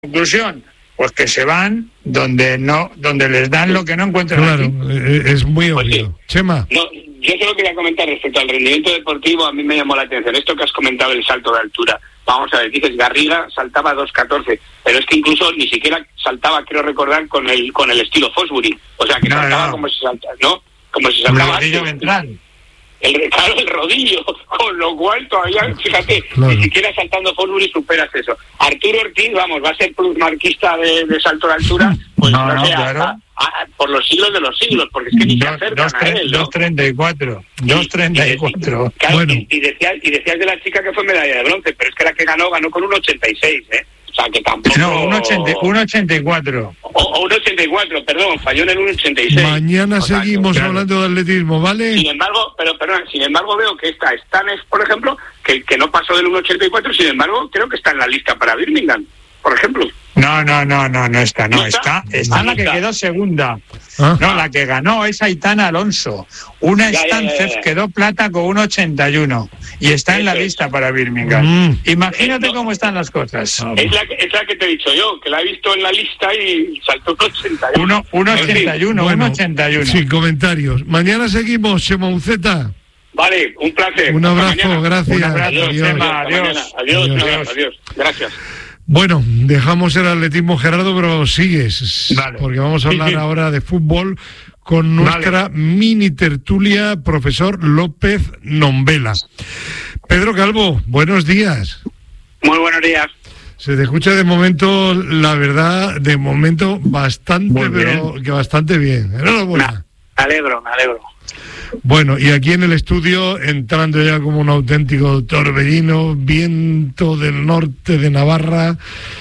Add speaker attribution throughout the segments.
Speaker 1: Conclusión, pues que se van donde les dan lo que no encuentran.
Speaker 2: Claro,
Speaker 1: aquí.
Speaker 2: Es muy obvio. Chema.
Speaker 3: No, yo solo quería comentar respecto al rendimiento deportivo. A mí me llamó la atención esto que has comentado, el salto de altura. Vamos a ver, dices Garriga saltaba 2.14, pero es que incluso ni siquiera saltaba, creo recordar, con el estilo Fosbury. O sea, que saltaba como si saltaba, ¿no? Como si saltaba.
Speaker 1: El rodillo ventral.
Speaker 3: El rodillo, con lo cual todavía, fíjate,
Speaker 2: claro.
Speaker 3: Ni siquiera saltando Fosbury superas eso. Arturo Ortiz, vamos, va a ser plusmarquista de salto de altura, pues no sé,
Speaker 1: claro.
Speaker 3: por los siglos de los siglos, porque es que ni se acercan a él, ¿no?
Speaker 1: 2.34. 2.34.
Speaker 3: Claro,
Speaker 2: Bueno.
Speaker 3: y decías de la chica que fue medalla de bronce, pero es que la que ganó con un 86, ¿eh? O sea, que tampoco...
Speaker 1: No, un 84.
Speaker 3: O un 84, perdón, falló en el 1.86.
Speaker 2: Mañana seguimos hablando de atletismo, ¿vale?
Speaker 3: Sin embargo, veo que esta Stanes, por ejemplo, que no pasó del 1.84, sin embargo, creo que está en la lista para Birmingham, por ejemplo.
Speaker 1: No está.
Speaker 3: ¿No
Speaker 1: Está
Speaker 3: está?
Speaker 1: la que quedó segunda.
Speaker 2: ¿Ah?
Speaker 1: No, la que ganó es Aitana Alonso. Una Stancef quedó plata con 1.81 y está en la lista para Birmingham. Imagínate cómo están las cosas.
Speaker 3: Es la que te he dicho yo, que la he visto en la lista y saltó 1.81.
Speaker 1: 1.81.
Speaker 2: Sin comentarios. Mañana seguimos, Chema Uceta.
Speaker 3: Vale, un placer.
Speaker 2: Un
Speaker 3: Hasta
Speaker 2: abrazo,
Speaker 3: mañana.
Speaker 2: gracias.
Speaker 1: Un abrazo,
Speaker 2: Adiós.
Speaker 1: Chema.
Speaker 3: Adiós. Gracias.
Speaker 2: Bueno, dejamos el atletismo, Gerardo, pero sigues,
Speaker 1: Vale.
Speaker 2: porque vamos a hablar ahora de fútbol con nuestra mini tertulia, profesor López Nombela. Pedro Calvo, buenos días.
Speaker 3: Muy buenos días.
Speaker 2: Se te escucha de momento, la verdad, bastante,
Speaker 1: Muy bien.
Speaker 2: pero que bastante bien. Enhorabuena.
Speaker 3: Me alegro.
Speaker 2: Bueno, y aquí en el estudio, entrando ya como un auténtico torbellino, viento del norte de Navarra,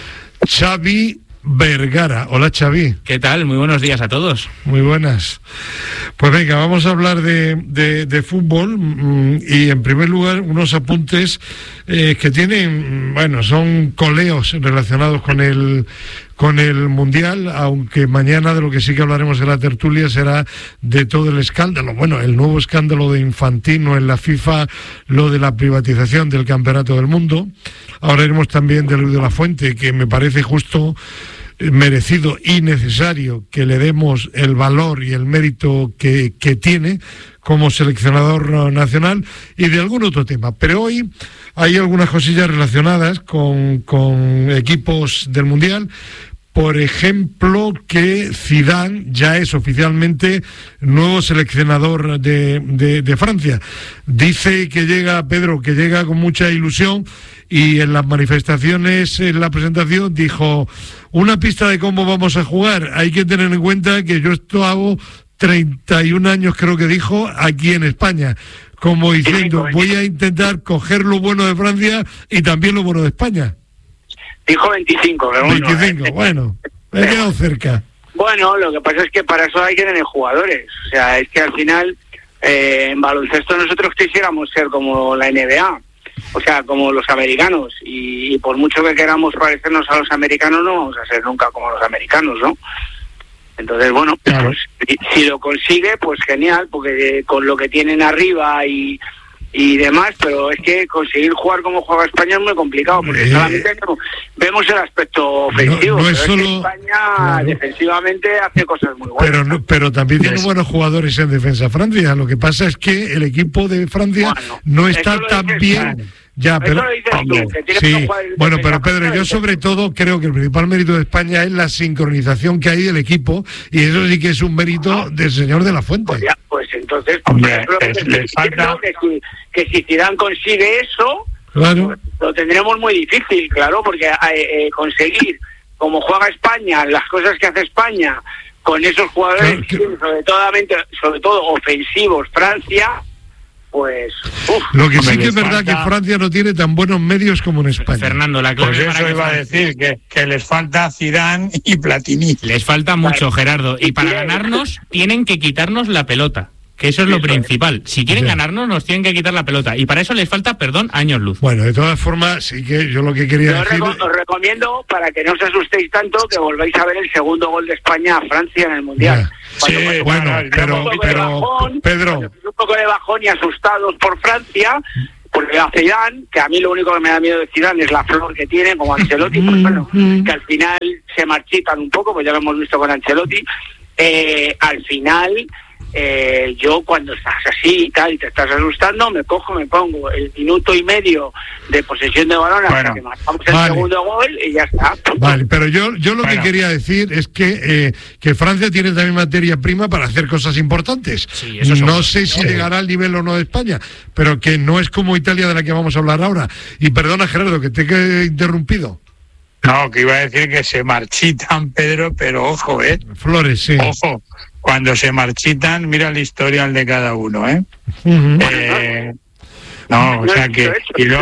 Speaker 2: Xavi Vergara. Hola, Xavi.
Speaker 4: ¿Qué tal? Muy buenos días a todos.
Speaker 2: Muy buenas. Pues venga, vamos a hablar de fútbol y en primer lugar unos apuntes que tienen, son coleos relacionados con el Mundial, aunque mañana de lo que sí que hablaremos en la tertulia será de todo el escándalo, el nuevo escándalo de Infantino en la FIFA, lo de la privatización del Campeonato del Mundo. Hablaremos también de Luis de la Fuente, que me parece justo, merecido y necesario que le demos el valor y el mérito que tiene como seleccionador nacional, y de algún otro tema. Pero hoy hay algunas cosillas relacionadas con equipos del Mundial. Por ejemplo, que Zidane ya es oficialmente nuevo seleccionador de Francia. Dice que llega, Pedro, que llega con mucha ilusión, y en las manifestaciones, en la presentación, dijo: una pista de cómo vamos a jugar. Hay que tener en cuenta que yo esto hago 31 años, creo que dijo, aquí en España. Como diciendo, voy a intentar coger lo bueno de Francia y también lo bueno de España.
Speaker 3: Dijo 25, pero
Speaker 2: 25, bueno, he quedado cerca.
Speaker 3: Bueno, lo que pasa es que para eso hay que tener jugadores. O sea, es que al final, en baloncesto nosotros quisiéramos ser como la NBA, o sea, como los americanos. Y por mucho que queramos parecernos a los americanos, no vamos a ser nunca como los americanos, ¿no? Entonces, bueno,
Speaker 1: Claro.
Speaker 3: pues si lo consigue, pues genial, porque con lo que tienen arriba y demás, pero es que conseguir jugar como juega España es muy complicado, porque solamente vemos el aspecto ofensivo,
Speaker 2: no es
Speaker 3: pero
Speaker 2: solo,
Speaker 3: es que España
Speaker 2: claro,
Speaker 3: defensivamente hace cosas muy buenas.
Speaker 2: Pero también tiene buenos jugadores en defensa Francia. Lo que pasa es que el equipo de Francia no está tan bien. Ya, pero sí, bueno, pero Pedro, yo sobre todo creo que el principal mérito de España es la sincronización que hay del equipo, y eso sí que es un mérito del señor de la Fuente.
Speaker 3: Pues entonces,
Speaker 1: Hombre, les falta...
Speaker 3: que si Zidane consigue eso,
Speaker 2: claro,
Speaker 3: pues lo tendremos muy difícil, claro, porque conseguir, como juega España, las cosas que hace España con esos jugadores, sobre todo ofensivos, Francia, pues...
Speaker 2: Lo que sí que es verdad que Francia no tiene tan buenos medios como en España.
Speaker 4: Fernando, la clave
Speaker 1: Pues
Speaker 4: para
Speaker 1: eso
Speaker 4: que
Speaker 1: iba a decir, que les falta Zidane y Platini.
Speaker 4: les falta mucho, Gerardo, y para ganarnos tienen que quitarnos la pelota, que eso es lo principal. Si quieren ganarnos, nos tienen que quitar la pelota, y para eso les falta, años luz.
Speaker 2: Bueno, de todas formas, sí que yo lo que quería decir...
Speaker 3: Os recomiendo, para que no os asustéis tanto, que volváis a ver el segundo gol de España a Francia en el Mundial.
Speaker 2: Ya. Sí, bueno, pero Pedro...
Speaker 3: Un poco de bajón y asustados por Francia, Porque a Zidane, que a mí lo único que me da miedo de Zidane es la flor que tiene, como Ancelotti, pues bueno, que al final se marchitan un poco, pues ya lo hemos visto con Ancelotti. Al final, yo cuando estás así y tal, y te estás asustando, me pongo el minuto y medio de posesión de balón hasta que marcamos el segundo gol y ya está.
Speaker 2: Vale, pero yo lo que quería decir es que Francia tiene también materia prima para hacer cosas importantes.
Speaker 4: Sí, eso
Speaker 2: no sé si llegará al nivel o no de España, pero que no es como Italia, de la que vamos a hablar ahora. Y perdona, Gerardo, que te he interrumpido.
Speaker 1: No, que iba a decir que se marchitan, Pedro, pero ojo,
Speaker 2: Flores, sí.
Speaker 1: Ojo, cuando se marchitan, mira el historial de cada uno, no, o sea que...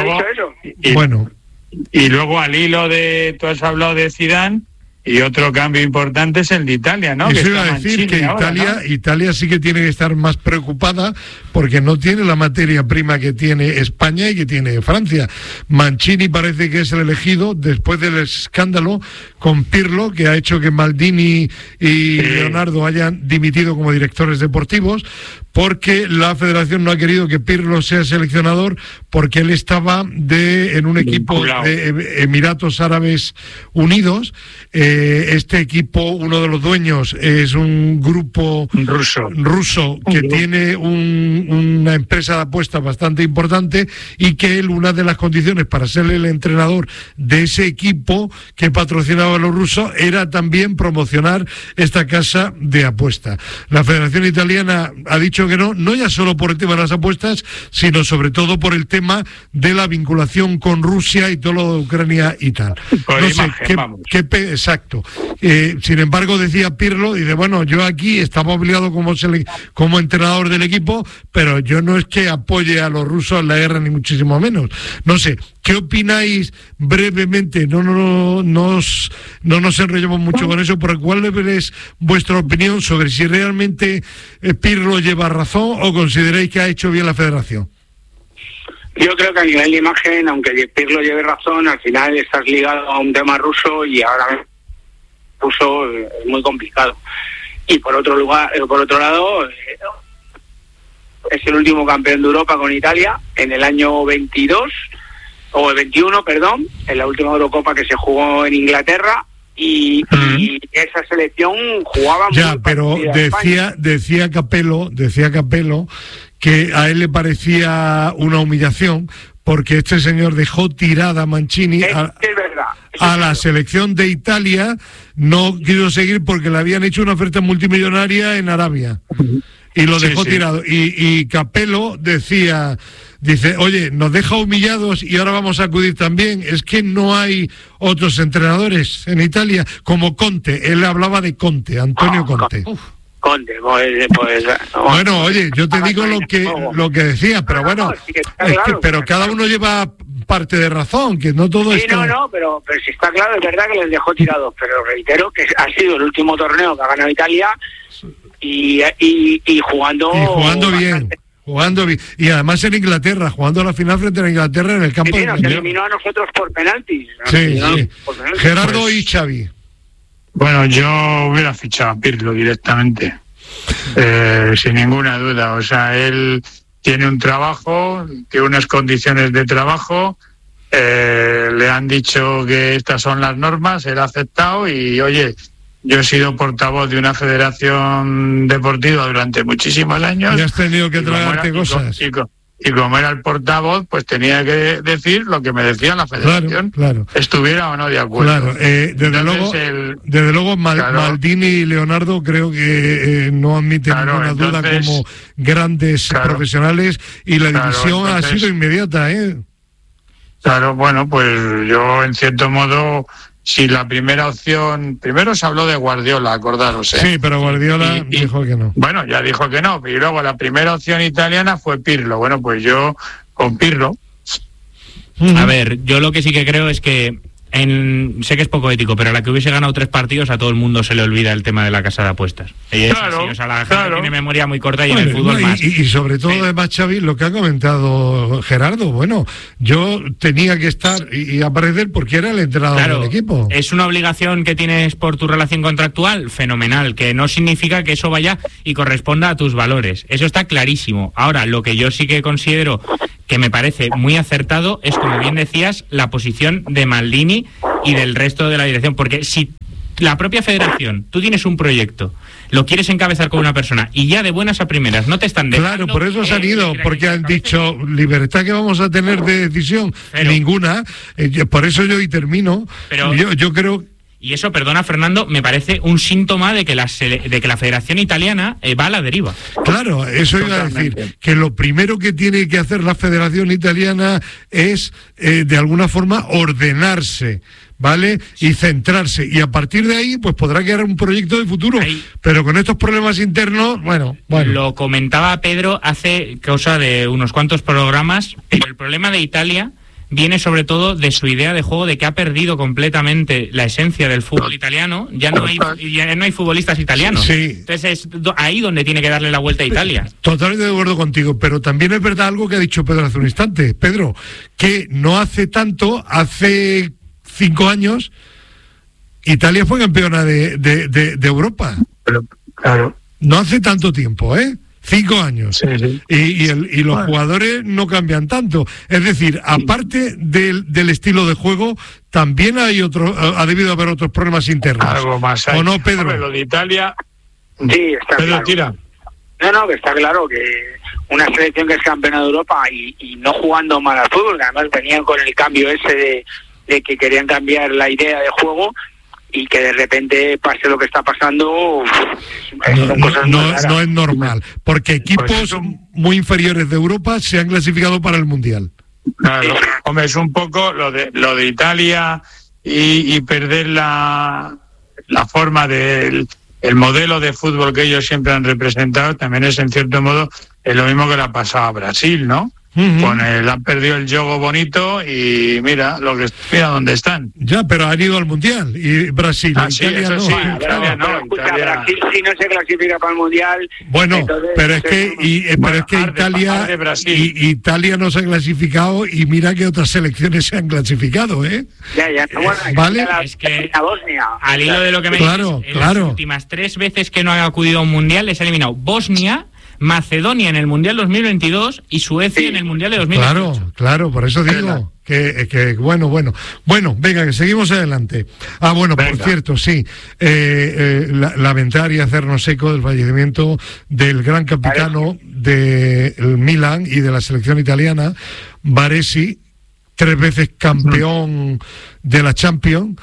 Speaker 1: Y luego al hilo de... Tú has hablado de Zidane, y otro cambio importante es el de Italia, ¿no?
Speaker 2: Eso iba a decir que ahora, Italia sí que tiene que estar más preocupada porque no tiene la materia prima que tiene España y que tiene Francia. Mancini parece que es el elegido después del escándalo con Pirlo, que ha hecho que Maldini y Leonardo hayan dimitido como directores deportivos, porque la federación no ha querido que Pirlo sea seleccionador porque él estaba en un equipo de Emiratos Árabes Unidos. Este equipo, uno de los dueños, es un grupo ruso que tiene una empresa de apuestas bastante importante, y que él, una de las condiciones para ser el entrenador de ese equipo que patrocinaba a los rusos era también promocionar esta casa de apuestas. La Federación Italiana ha dicho que no ya solo por el tema de las apuestas, sino sobre todo por el tema de la vinculación con Rusia y todo lo de Ucrania y tal. No sé, exacto. Sin embargo, decía Pirlo, dice, bueno, yo aquí estaba obligado como entrenador del equipo, pero yo no es que apoye a los rusos en la guerra, ni muchísimo menos. No sé, ¿qué opináis brevemente? No nos enrollemos mucho con eso, pero ¿cuál es vuestra opinión sobre si realmente Pirlo lleva razón o consideráis que ha hecho bien la federación?
Speaker 3: Yo creo que a nivel de imagen, aunque Pirlo lleve razón, al final estás ligado a un tema ruso y ahora ruso es muy complicado. Y por otro lado, es el último campeón de Europa con Italia en el año 21, en la última Eurocopa que se jugó en Inglaterra, y esa selección jugaba
Speaker 2: ya,
Speaker 3: muy
Speaker 2: pero decía Capello que a él le parecía una humillación porque este señor dejó tirada a Mancini a la selección de Italia, no quiso seguir porque le habían hecho una oferta multimillonaria en Arabia y lo dejó tirado. Y Capello dice, oye, nos deja humillados y ahora vamos a acudir también. Es que no hay otros entrenadores en Italia como Conte. Él hablaba de Conte, Antonio Conte.
Speaker 3: Conte,
Speaker 2: bueno, oye, yo te digo lo que decía, pero bueno, pero cada uno lleva parte de razón, que no todo es...
Speaker 3: Sí, pero si está claro, es verdad que les dejó tirados, pero reitero que ha sido el último torneo que ha ganado Italia y jugando
Speaker 2: bien. Jugando bien. Y además en Inglaterra, jugando la final frente a Inglaterra en el campo de...
Speaker 3: nos eliminó a nosotros por penaltis.
Speaker 2: Gerardo y Xavi.
Speaker 1: Bueno, yo hubiera fichado a Pirlo directamente, sin ninguna duda. O sea, él tiene un trabajo, tiene unas condiciones de trabajo, le han dicho que estas son las normas, él ha aceptado y, oye, yo he sido portavoz de una federación deportiva durante muchísimos años.
Speaker 2: Y has tenido que tragarte cosas.
Speaker 1: Y como era el portavoz, pues tenía que decir lo que me decía la federación,
Speaker 2: claro.
Speaker 1: Estuviera o no de acuerdo.
Speaker 2: Claro, desde luego Maldini y Leonardo creo que no admiten ninguna duda como grandes profesionales, y la división ha sido inmediata,
Speaker 1: Claro, bueno, pues yo en cierto modo... Si la primera opción... Primero se habló de Guardiola, acordaros,
Speaker 2: Sí, pero Guardiola dijo que no.
Speaker 1: Bueno, ya dijo que no. Y luego la primera opción italiana fue Pirlo. Bueno, pues yo con Pirlo.
Speaker 4: A ver, yo lo que sí que creo es que sé que es poco ético, pero a la que hubiese ganado 3 partidos a todo el mundo se le olvida el tema de la casa de apuestas.
Speaker 1: Claro,
Speaker 4: o sea, la gente tiene memoria muy corta y en el fútbol
Speaker 2: no,
Speaker 4: más.
Speaker 2: Y sobre todo, además, Xavi, lo que ha comentado Gerardo, bueno, yo tenía que estar y aparecer porque era el entrenador del equipo.
Speaker 4: Es una obligación que tienes por tu relación contractual, fenomenal, que no significa que eso vaya y corresponda a tus valores. Eso está clarísimo. Ahora, lo que yo sí que considero que me parece muy acertado es, como bien decías, la posición de Maldini y del resto de la dirección, porque si la propia federación, tú tienes un proyecto, lo quieres encabezar con una persona y ya de buenas a primeras no te están dejando...
Speaker 2: Claro, por eso se han ido, porque han dicho, libertad que vamos a tener de decisión, ninguna. Por eso yo y termino, pero yo creo...
Speaker 4: Y eso, perdona Fernando, me parece un síntoma de que la Federación Italiana va a la deriva.
Speaker 2: Claro, eso iba a decir, que lo primero que tiene que hacer la Federación Italiana es, de alguna forma, ordenarse, ¿vale? Y centrarse. Y a partir de ahí, pues podrá quedar un proyecto de futuro. Pero con estos problemas internos, bueno.
Speaker 4: Lo comentaba Pedro hace cosa de unos cuantos programas, pero el problema de Italia viene sobre todo de su idea de juego, de que ha perdido completamente la esencia del fútbol italiano. Ya no hay futbolistas italianos.
Speaker 2: Sí.
Speaker 4: Entonces es ahí donde tiene que darle la vuelta a Italia.
Speaker 2: Totalmente de acuerdo contigo, pero también es verdad algo que ha dicho Pedro hace un instante. Pedro, que no hace tanto, hace 5 años, Italia fue campeona de Europa.
Speaker 1: Pero, claro.
Speaker 2: No hace tanto tiempo, 5 años.
Speaker 1: Sí.
Speaker 2: Y los jugadores no cambian tanto. Es decir, aparte del estilo de juego, también ha debido haber otros problemas internos.
Speaker 1: Algo más hay.
Speaker 2: ¿O no, Pedro?
Speaker 1: Hombre, lo de Italia...
Speaker 3: Sí, está
Speaker 1: Pedro,
Speaker 3: claro.
Speaker 1: tira.
Speaker 3: No, que está claro que una selección que es campeona de Europa y no jugando mal al fútbol, que además venían con el cambio ese de que querían cambiar la idea de juego, y que de repente pase lo que está pasando,
Speaker 2: no es normal, porque equipos muy inferiores de Europa se han clasificado para el Mundial.
Speaker 1: Claro, hombre, es un poco lo de Italia y perder la forma del modelo de fútbol que ellos siempre han representado. También es, en cierto modo, es lo mismo que le ha pasado a Brasil, ¿no? Han perdido el juego bonito y mira dónde están.
Speaker 2: Ya, pero han ido al Mundial y Brasil,
Speaker 1: Italia no.
Speaker 3: Sí, Italia no. Brasil sí no se clasifica para el Mundial.
Speaker 2: Bueno, pero es que Italia no se ha clasificado y mira que otras selecciones se han clasificado,
Speaker 3: Ya. Bueno,
Speaker 2: ¿vale?
Speaker 4: Es que
Speaker 3: Bosnia.
Speaker 4: Al hilo de lo que me dices, en las últimas 3 veces que no ha acudido a un Mundial les ha eliminado Bosnia, Macedonia en el Mundial 2022 y Suecia en el Mundial de 2018.
Speaker 2: Claro, por eso digo que bueno, venga, que seguimos adelante. Por cierto, sí, lamentar y hacernos eco del fallecimiento del gran capitano del Milan y de la selección italiana, Baresi, 3 veces campeón de la Champions,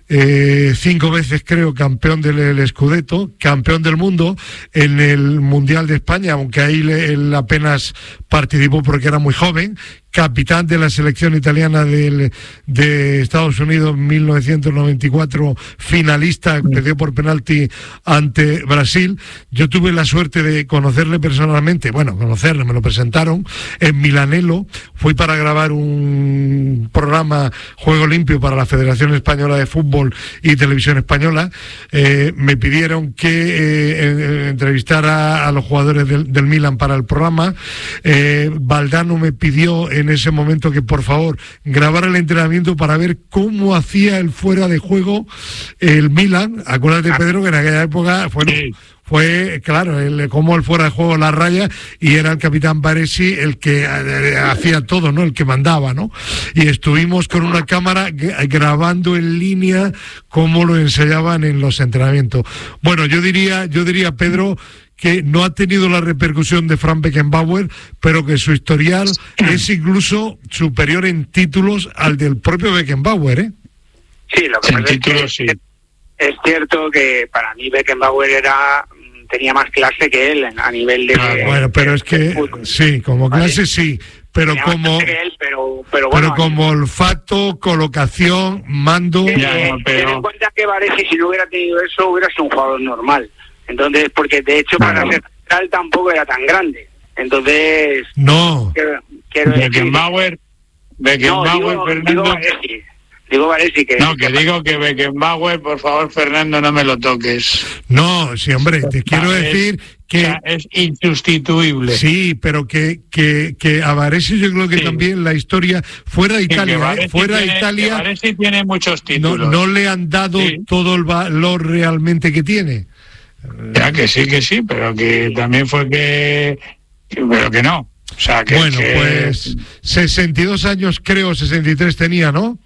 Speaker 2: 5 veces creo campeón del Scudetto, campeón del mundo en el Mundial de España, aunque ahí él apenas participó porque era muy joven, capitán de la selección italiana de Estados Unidos en 1994, finalista, perdió por penalti ante Brasil. Yo tuve la suerte de conocerle personalmente, me lo presentaron en Milanello, fui para grabar un programa Juego Limpio para la Federación Española de Fútbol y Televisión Española. Me pidieron que entrevistara a los jugadores del Milan para el programa. Valdano me pidió en ese momento que por favor grabara el entrenamiento para ver cómo hacía el fuera de juego el Milan. Acuérdate, Pedro, que en aquella época fue claro, como el fuera de juego la raya, y era el capitán Baresi el que hacía todo, ¿no? El que mandaba, ¿no? Y estuvimos con una cámara grabando en línea cómo lo ensayaban en los entrenamientos. Bueno, yo diría, Pedro, que no ha tenido la repercusión de Frank Beckenbauer, pero que su historial es incluso superior en títulos al del propio Beckenbauer,
Speaker 3: Sí, lo que pasa es cierto que para mí Beckenbauer tenía más clase que él a nivel de...
Speaker 2: pero es que sí, como clase sí, pero como como olfato, colocación, mando...
Speaker 3: Ten en cuenta que Baresi, si no hubiera tenido eso, hubiera sido un jugador normal. Entonces, porque de hecho para ser tal tampoco era tan grande. Entonces...
Speaker 2: No.
Speaker 3: Quiero
Speaker 1: Beckenbauer, Fernando...
Speaker 3: Digo Varesi que...
Speaker 1: No, que digo que Beckenbauer, por favor, Fernando, no me lo toques.
Speaker 2: No, sí, hombre, te quiero decir que...
Speaker 1: O sea, es insustituible.
Speaker 2: Sí, pero que a Varesi yo creo que también la historia, fuera de Italia,
Speaker 1: Varesi tiene muchos títulos.
Speaker 2: No le han dado todo el valor realmente que tiene.
Speaker 1: Ya que sí, pero que también fue pero que no. O sea, que...
Speaker 2: Bueno, pues 62 años creo, 63 tenía, ¿no?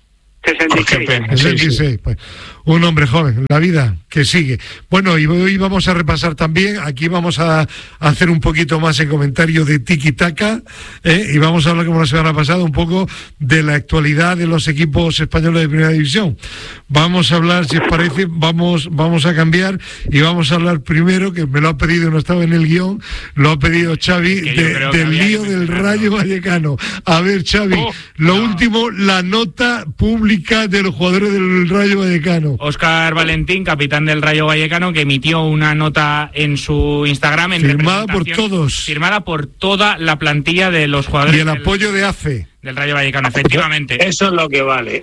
Speaker 3: 66.
Speaker 2: Pues, un hombre joven, la vida que sigue. Bueno, y hoy vamos a repasar también, aquí vamos a hacer un poquito más en comentario de tiki-taka, y vamos a hablar, como la semana pasada, un poco de la actualidad de los equipos españoles de Primera División. Vamos a hablar, si os parece, vamos a cambiar y vamos a hablar primero, que me lo ha pedido, no estaba en el guión, lo ha pedido Xavi, del lío del Rayo Vallecano. A ver, Xavi, último, la nota pública de los jugadores del Rayo Vallecano.
Speaker 4: Óscar Valentín, capitán del Rayo Vallecano, que emitió una nota en su Instagram
Speaker 2: firmada por todos,
Speaker 4: firmada por toda la plantilla de los jugadores
Speaker 2: y el apoyo de AFE
Speaker 4: del Rayo Vallecano, efectivamente.
Speaker 1: Eso es lo que vale,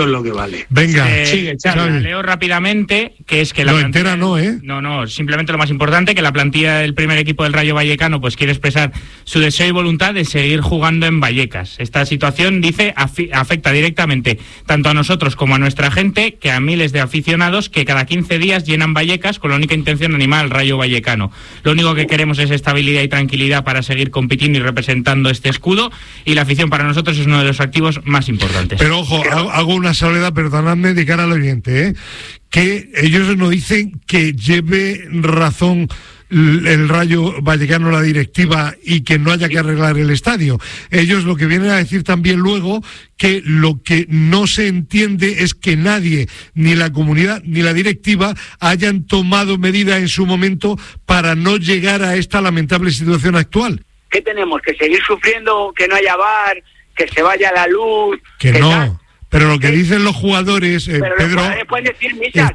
Speaker 2: Venga,
Speaker 4: sigue, Xavi. Leo rápidamente, que es que la
Speaker 2: plantilla, entera no,
Speaker 4: No, simplemente lo más importante, que la plantilla del primer equipo del Rayo Vallecano pues quiere expresar su deseo y voluntad de seguir jugando en Vallecas. Esta situación, dice, afecta directamente tanto a nosotros como a nuestra gente, que a miles de aficionados que cada 15 días llenan Vallecas con la única intención de animar al Rayo Vallecano. Lo único que queremos es estabilidad y tranquilidad para seguir compitiendo y representando este escudo, y la afición para nosotros es uno de los activos más importantes.
Speaker 2: Pero ojo, hago una salvedad, perdonadme, de cara al oyente, que ellos no dicen que lleve razón el Rayo Vallecano, la directiva, y que no haya que arreglar el estadio. Ellos lo que vienen a decir también luego, que lo que no se entiende es que nadie, ni la comunidad ni la directiva, hayan tomado medidas en su momento para no llegar a esta lamentable situación actual.
Speaker 3: ¿Qué tenemos? ¿Que seguir sufriendo, que no haya VAR, que se vaya la luz?
Speaker 2: Que no, tal. Pero lo que dicen los jugadores,
Speaker 3: pero
Speaker 2: Pedro,
Speaker 3: los jugadores pueden decir misa,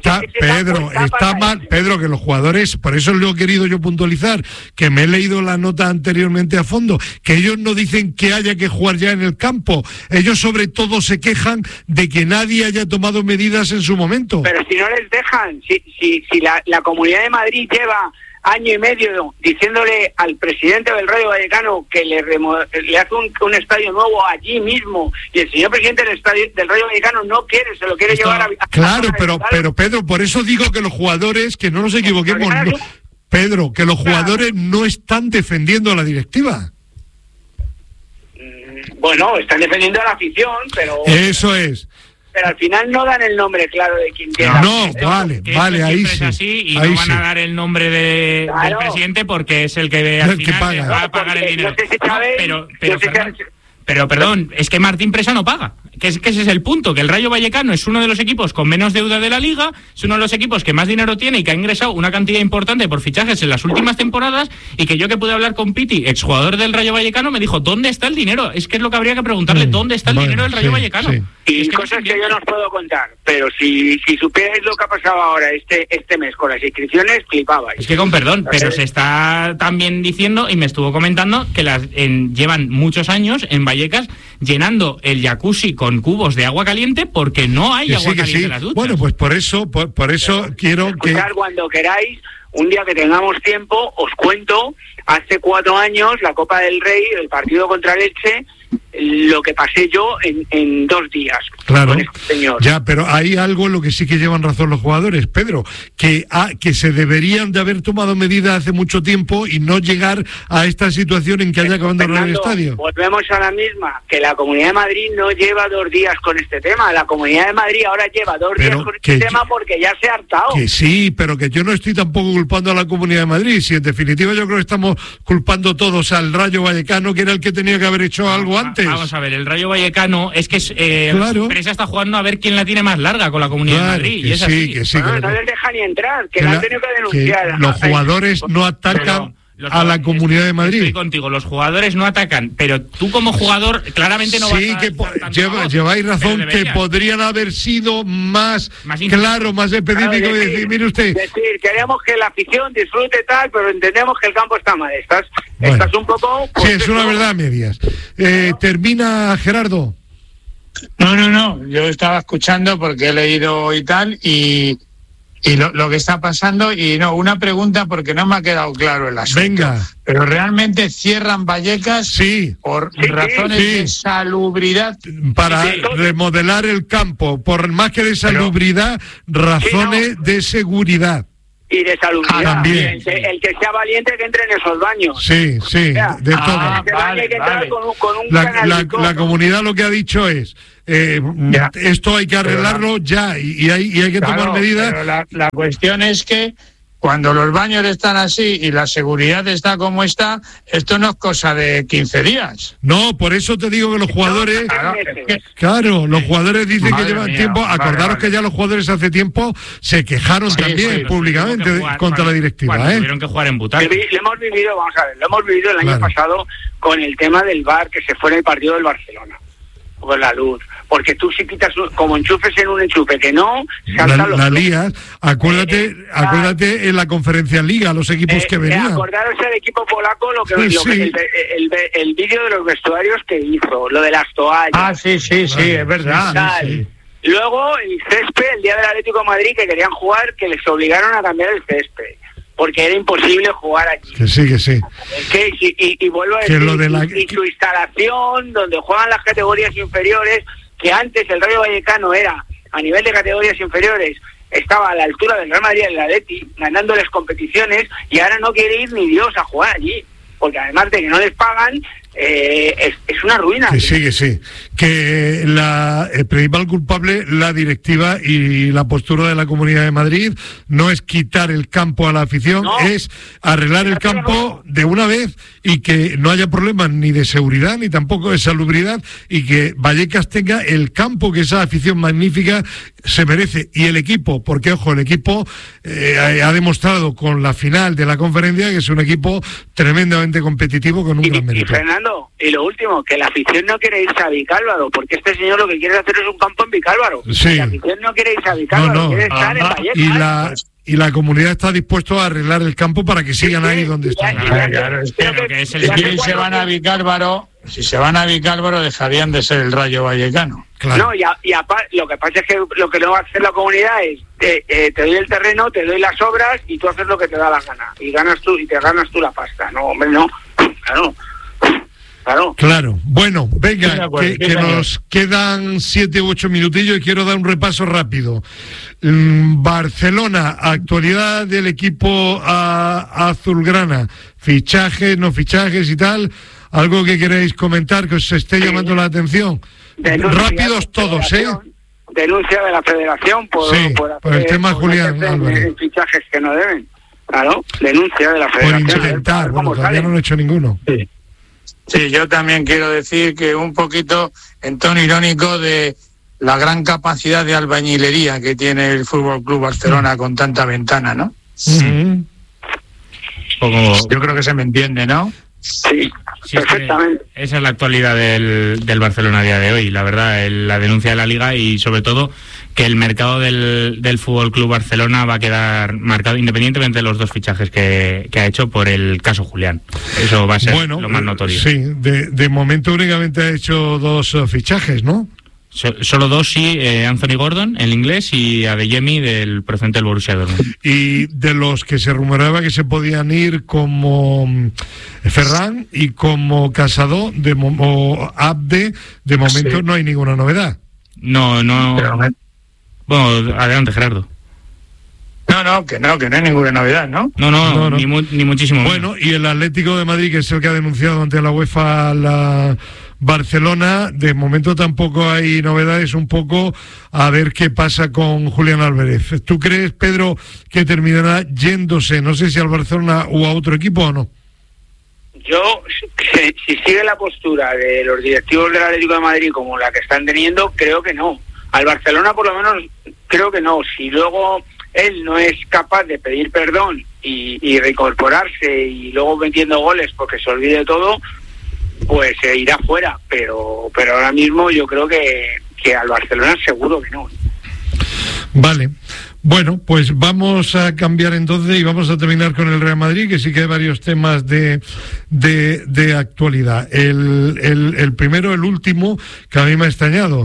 Speaker 2: está mal, Pedro, que los jugadores, por eso lo he querido yo puntualizar, que me he leído la nota anteriormente a fondo, que ellos no dicen que haya que jugar ya en el campo, ellos sobre todo se quejan de que nadie haya tomado medidas en su momento.
Speaker 3: Pero si no les dejan, si la Comunidad de Madrid lleva año y medio diciéndole al presidente del Rayo Vallecano que le hace un estadio nuevo allí mismo, y el señor presidente del Rayo Vallecano no quiere, se lo quiere llevar a...
Speaker 2: Claro, pero Pedro, por eso digo que los jugadores, que no nos equivoquemos, Pedro, que los jugadores no están defendiendo a la directiva.
Speaker 3: Bueno, están defendiendo a la afición, pero...
Speaker 2: Eso es.
Speaker 3: Pero al final no dan el nombre claro de quien tiene.
Speaker 2: Vale, ahí sí.
Speaker 4: Es así, y
Speaker 2: ahí
Speaker 4: no van a dar el nombre del presidente, porque es el que al final va a pagar el dinero. Pero perdón, es que Martín Presa no paga. Que ese es el punto, que el Rayo Vallecano es uno de los equipos con menos deuda de la Liga, es uno de los equipos que más dinero tiene y que ha ingresado una cantidad importante por fichajes en las últimas temporadas, y que yo, que pude hablar con Piti, exjugador del Rayo Vallecano, me dijo, ¿dónde está el dinero? Es que es lo que habría que preguntarle, ¿dónde está el dinero del Rayo Vallecano?
Speaker 2: Sí.
Speaker 3: Y es que cosas que yo no os puedo contar, pero si supierais lo que ha pasado ahora este mes con las inscripciones, flipabais.
Speaker 4: Es que con perdón, pero se está también diciendo, y me estuvo comentando, que llevan muchos años en Vallecas llenando el jacuzzi con cubos de agua caliente porque no hay agua caliente en las duchas.
Speaker 2: Bueno, pues por eso quiero
Speaker 3: escuchar
Speaker 2: que...
Speaker 3: Cuando queráis, un día que tengamos tiempo, os cuento, hace 4 años, la Copa del Rey, el partido contra el Elche, lo que pasé yo en 2 días.
Speaker 2: Claro,
Speaker 3: con este señor.
Speaker 2: Ya, pero hay algo en lo que sí que llevan razón los jugadores, Pedro, que se deberían de haber tomado medidas hace mucho tiempo y no llegar a esta situación en que haya que abandonar el estadio.
Speaker 3: Volvemos a la misma, que la Comunidad de Madrid no lleva 2 días con este tema. La Comunidad de Madrid ahora lleva 2 días con este tema porque ya se ha hartado.
Speaker 2: Que sí, pero que yo no estoy tampoco culpando a la Comunidad de Madrid. Si en definitiva yo creo que estamos culpando todos al Rayo Vallecano, que era el que tenía que haber hecho algo antes.
Speaker 4: Vamos a ver, el Rayo Vallecano es que
Speaker 2: claro.
Speaker 4: Presa está jugando a ver quién la tiene más larga con la Comunidad de Madrid. Y es así.
Speaker 2: Que sí,
Speaker 3: no les deja ni entrar, que la han tenido que denunciar.
Speaker 2: Los jugadores no atacan a la Comunidad de Madrid.
Speaker 4: Estoy contigo, los jugadores no atacan, pero tú como jugador claramente no vas a...
Speaker 2: Lleváis razón, que podrían haber sido más claro, más específico, y decir, mire usted...
Speaker 3: Decir, queremos que la afición disfrute tal, pero entendemos que el campo está mal. Estás un poco...
Speaker 2: Sí, es una verdad a medias. Termina Gerardo.
Speaker 1: No, yo estaba escuchando porque he leído y tal, y lo que está pasando, y una pregunta porque no me ha quedado claro el asunto.
Speaker 2: Venga.
Speaker 1: Pero realmente cierran Vallecas
Speaker 2: Sí.
Speaker 1: por razones de salubridad.
Speaker 2: Para remodelar el campo, por más que de salubridad, razones de seguridad.
Speaker 3: Y de salubridad.
Speaker 2: También.
Speaker 3: El que sea valiente que entre en esos baños.
Speaker 2: Sí, de todo.
Speaker 1: Vale.
Speaker 3: Con un canalito.
Speaker 2: La comunidad lo que ha dicho es, esto hay que arreglarlo ya, y hay que tomar medidas.
Speaker 1: Pero la cuestión es que cuando los baños están así y la seguridad está como está, esto no es cosa de 15 días.
Speaker 2: No, por eso te digo que los jugadores... Claro, los jugadores dicen que llevan tiempo. Acordaros que ya los jugadores hace tiempo se quejaron también públicamente contra la directiva.
Speaker 4: Tuvieron que jugar en butaca.
Speaker 3: Lo hemos vivido el año pasado con el tema del VAR, que se fue en el partido del Barcelona, con la luz. Porque tú si quitas, como enchufes en un enchufe que no, saltan los...
Speaker 2: La lías. Acuérdate en la conferencia Liga, los equipos que venían.
Speaker 3: Acordaros del equipo polaco, el vídeo de los vestuarios que hizo, lo de las toallas.
Speaker 1: Sí, es verdad.
Speaker 3: Sí. Luego el césped, el día del Atlético de Madrid, que querían jugar, que les obligaron a cambiar el césped, porque era imposible jugar allí.
Speaker 2: Que sí.
Speaker 3: Y vuelvo a decir, y su instalación, donde juegan las categorías inferiores, que antes el Rayo Vallecano era, a nivel de categorías inferiores, estaba a la altura del Real Madrid y del Atleti, ganándoles competiciones, y ahora no quiere ir ni Dios a jugar allí, porque además de que no les pagan, es una ruina.
Speaker 2: Que sí. Que el principal culpable, la directiva y la postura de la Comunidad de Madrid, no es quitar el campo a la afición, es arreglar el campo de una vez, y que no haya problemas ni de seguridad ni tampoco de salubridad, y que Vallecas tenga el campo que esa afición magnífica se merece. Y el equipo, porque ojo, el equipo ha demostrado con la final de la conferencia que es un equipo tremendamente competitivo con un gran mérito.
Speaker 3: Y Fernando, y lo último, que la afición no quiere irse a Vicálvaro, porque este señor lo que quiere hacer es un campo en Vicálvaro.
Speaker 2: Sí.
Speaker 3: La afición no quiere irse a Vicálvaro, quiere estar en Vallecas.
Speaker 2: Y la comunidad está dispuesta a arreglar el campo para que sigan ahí donde están.
Speaker 1: Claro, si se van a Vicálvaro dejarían de ser el Rayo Vallecano.
Speaker 2: Claro.
Speaker 3: No, y aparte, lo que pasa es que lo que no va a hacer la comunidad es te doy el terreno, te doy las obras y tú haces lo que te da la gana. Y te ganas tú la pasta. No, hombre, no.
Speaker 2: Claro. Bueno, venga, que nos quedan 7 u 8 minutillos y quiero dar un repaso rápido. Barcelona, actualidad del equipo azulgrana, fichajes, no fichajes y tal. ¿Algo que queréis comentar que os esté llamando la atención? Rápidos todos,
Speaker 3: Denuncia de la federación por
Speaker 2: el tema Julián Álvarez.
Speaker 3: Fichajes que no deben. Claro, denuncia de la federación.
Speaker 2: Por intentar, todavía no lo he hecho ninguno.
Speaker 1: Sí, yo también quiero decir que un poquito en tono irónico de la gran capacidad de albañilería que tiene el Fútbol Club Barcelona con tanta ventana, ¿no? Yo creo que se me entiende, ¿no?
Speaker 3: Sí, perfectamente.
Speaker 4: Esa es la actualidad del Barcelona a día de hoy, la verdad, la denuncia de la Liga, y sobre todo que el mercado del Fútbol Club Barcelona va a quedar marcado independientemente de los 2 fichajes que ha hecho por el caso Julián. Eso va a ser lo más notorio.
Speaker 2: Sí, de momento únicamente ha hecho 2 fichajes, ¿no?
Speaker 4: Solo 2, sí, Anthony Gordon, el inglés, y Adeyemi, del procedente del Borussia Dortmund.
Speaker 2: Y de los que se rumoraba que se podían ir, como Ferran y como Casado o Abde, de momento no hay ninguna novedad.
Speaker 4: No. Bueno, adelante, Gerardo.
Speaker 1: Que no hay ninguna novedad, ¿no?
Speaker 4: No. Ni muchísimo.
Speaker 2: Bueno, y el Atlético de Madrid, que es el que ha denunciado ante la UEFA la Barcelona, de momento tampoco hay novedades, un poco a ver qué pasa con Julián Álvarez. ¿Tú crees, Pedro, que terminará yéndose, no sé si al Barcelona o a otro equipo o no?
Speaker 3: Yo, si sigue la postura de los directivos del Atlético de Madrid como la que están teniendo, creo que no. Al Barcelona, por lo menos, creo que no. Si luego él no es capaz de pedir perdón y reincorporarse y luego metiendo goles porque se olvide todo, pues se irá fuera, pero ahora mismo yo creo que al Barcelona seguro que no.
Speaker 2: Vale, Bueno, pues vamos a cambiar entonces y vamos a terminar con el Real Madrid, que sí que hay varios temas de actualidad. El primero, el último, que a mí me ha extrañado.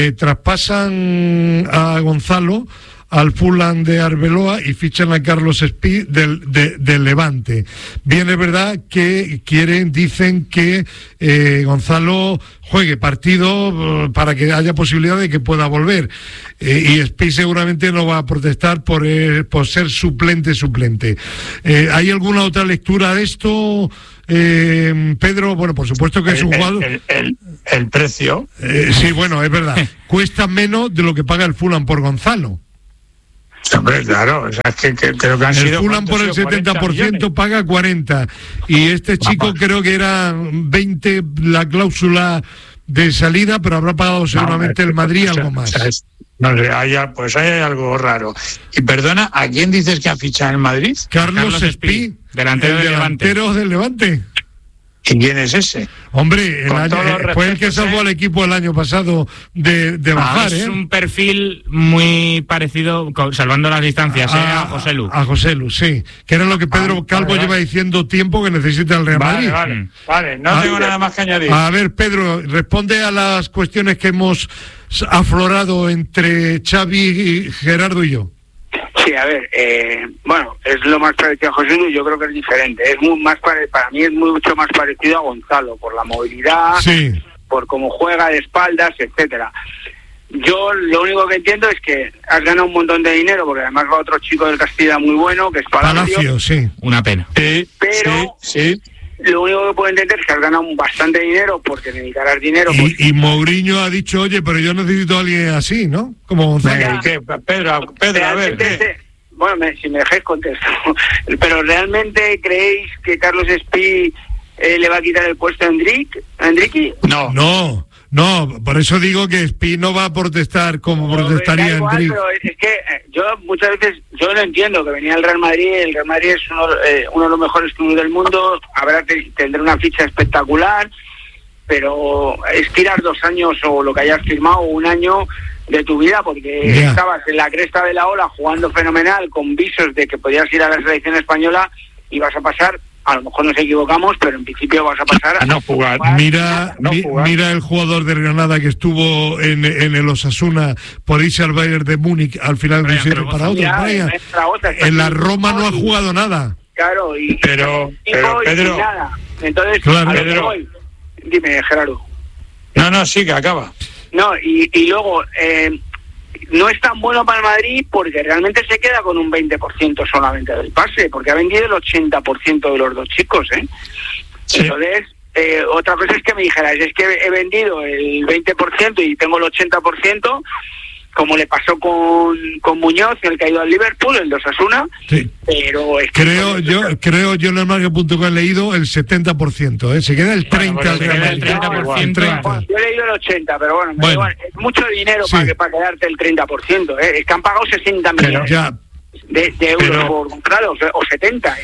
Speaker 2: Traspasan a Gonzalo al Fulham de Arbeloa y fichan a Carlos Espí del Levante. Bien, es verdad que dicen que Gonzalo juegue partido para que haya posibilidad de que pueda volver. Y Espí seguramente no va a protestar por ser suplente. ¿Hay alguna otra lectura de esto, Pedro? Bueno, por supuesto que es un jugador...
Speaker 1: El precio.
Speaker 2: Sí, bueno, es verdad. Cuesta menos de lo que paga el Fulham por Gonzalo.
Speaker 1: Hombre, claro, o sea, es que creo que han sido...
Speaker 2: El Fulham por el 70% paga 40, y este chico creo que era 20 la cláusula de salida, pero habrá pagado seguramente el Madrid algo más.
Speaker 1: No sé, hay algo raro. Y perdona, ¿a quién dices que ha fichado en Madrid?
Speaker 2: Carlos Espí, delantero del Levante.
Speaker 1: ¿Y quién es ese?
Speaker 2: Hombre, fue el que salvó al equipo el año pasado de bajar.
Speaker 4: Es un perfil muy parecido, salvando las distancias, a Joselu.
Speaker 2: A Joselu, sí. Que era lo que Pedro Calvo lleva diciendo tiempo que necesita el Real Madrid.
Speaker 1: Vale, no tengo nada más que añadir.
Speaker 2: A ver, Pedro, responde a las cuestiones que hemos aflorado entre Xavi, Gerardo y yo.
Speaker 3: Sí, a ver, bueno, es lo más parecido a José Luis, yo creo que es diferente. Para mí es mucho más parecido a Gonzalo, por la movilidad,
Speaker 2: sí,
Speaker 3: por cómo juega de espaldas, etcétera. Yo lo único que entiendo es que has ganado un montón de dinero, porque además va otro chico del Castilla muy bueno, que es Palacio,
Speaker 2: sí.
Speaker 4: Una pena.
Speaker 3: Pero
Speaker 1: sí.
Speaker 3: Lo único que puedo entender es que has ganado bastante dinero porque necesitarás dinero.
Speaker 2: Y Mourinho ha dicho, oye, pero yo necesito a alguien así, ¿no? Como Gonzalo.
Speaker 1: Pedro, a ver.
Speaker 3: Bueno, si me dejáis contesto. Pero ¿realmente creéis que Carlos Espí le va a quitar el puesto a Enrique?
Speaker 2: No, por eso digo que Espí no va a protestar como protestaría Enrique.
Speaker 3: Pero es que yo muchas veces, yo no entiendo que venía el Real Madrid es uno de los mejores clubes del mundo, tendrá una ficha espectacular, pero es tirar 2 años o lo que hayas firmado, 1 año de tu vida, porque estabas en la cresta de la ola jugando fenomenal, con visos de que podías ir a la selección española y vas a pasar... A lo mejor nos equivocamos, pero en principio vas a pasar
Speaker 1: a no jugar.
Speaker 2: Mira el jugador de Granada que estuvo en el Osasuna por irse al Bayern de Múnich, al final no hicieron para otro. En la Roma no ha jugado nada.
Speaker 3: Claro,
Speaker 1: pero Pedro,
Speaker 3: nada. Entonces,
Speaker 2: claro,
Speaker 3: Pedro, dime, Gerardo.
Speaker 1: No, sí, que acaba.
Speaker 3: No, y luego... no es tan bueno para el Madrid porque realmente se queda con un 20% solamente del pase, porque ha vendido el 80% de los 2 chicos, Sí. Entonces, otra cosa es que me dijeras, es que he vendido el 20% y tengo el 80%, como le pasó con Muñoz, el que ha ido al Liverpool, el de Osasuna,
Speaker 2: sí.
Speaker 3: Pero es que
Speaker 2: creo yo en el marca.com he leído el 70%, se queda el 30%.
Speaker 4: El 30%.
Speaker 3: Yo he leído el 80%, pero bueno, es mucho dinero para quedarte el 30%, es que han pagado 60 millones. De euros por Gonzalo, o 70.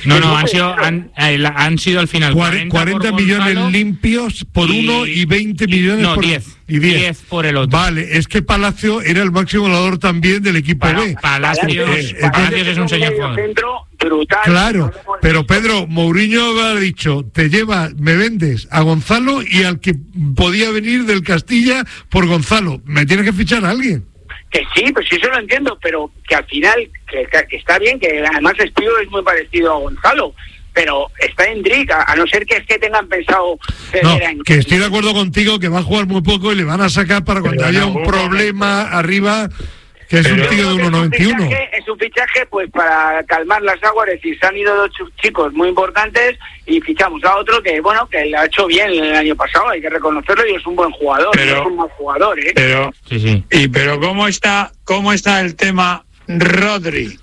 Speaker 4: Han sido al final
Speaker 2: 40 millones limpios por uno y 20 millones por
Speaker 4: 10.
Speaker 2: Y
Speaker 4: 10 por el otro.
Speaker 2: Vale, es que Palacio era el máximo goleador también del equipo B.
Speaker 4: Palacios es un señor
Speaker 3: centro brutal.
Speaker 2: Claro, pero Pedro, Mourinho ha dicho, me vendes a Gonzalo y al que podía venir del Castilla por Gonzalo. Me tienes que fichar a alguien.
Speaker 3: Que sí, pues sí, eso lo entiendo, pero que al final, que está bien, que además Espío es muy parecido a Gonzalo, pero está Endrick, a no ser que es que tengan pensado...
Speaker 2: que estoy de acuerdo contigo, que va a jugar muy poco y le van a sacar para cuando haya un problema arriba, que es un tío de 1,91.
Speaker 3: Es un fichaje pues para calmar las aguas, es decir, se han ido 2 chicos muy importantes y fichamos a otro que, bueno, que lo ha hecho bien el año pasado, hay que reconocerlo, y es un buen jugador, es un buen jugador,
Speaker 1: Pero, sí. Pero ¿cómo está el tema Rodri?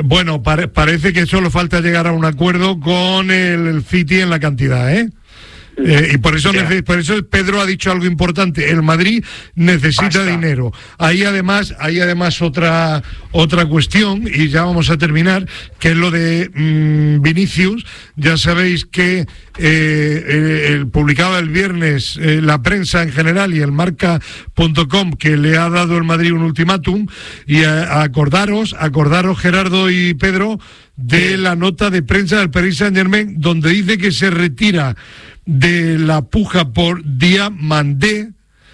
Speaker 2: Bueno, parece que solo falta llegar a un acuerdo con el City en la cantidad, Y por eso Pedro ha dicho algo importante. El Madrid necesita dinero. Hay además otra cuestión, y ya vamos a terminar, que es lo de Vinicius. Ya sabéis que publicaba el viernes la prensa en general y el marca.com que le ha dado el Madrid un ultimátum, y acordaros Gerardo y Pedro de la nota de prensa del Paris Saint-Germain, donde dice que se retira de la puja por Diamandé